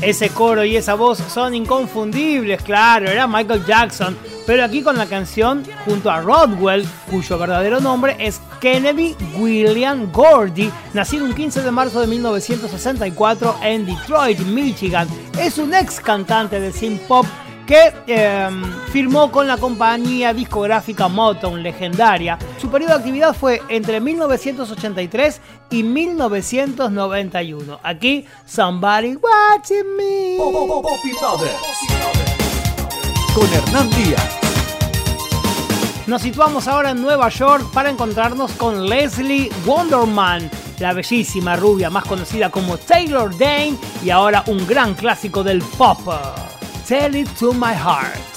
Ese coro y esa voz son inconfundibles, claro, era Michael Jackson, pero aquí con la canción junto a Rodwell, cuyo verdadero nombre es Kennedy William Gordy, nacido un 15 de marzo de 1964 en Detroit, Michigan. Es un ex cantante de synth pop que firmó con la compañía discográfica Motown, legendaria. Su periodo de actividad fue entre 1983 y 1991. Aquí, Somebody Watching Me. Con Hernán Díaz. Nos situamos ahora en Nueva York para encontrarnos con Leslie Wonderman, la bellísima rubia más conocida como Taylor Dayne y ahora un gran clásico del pop. Tell It to My Heart.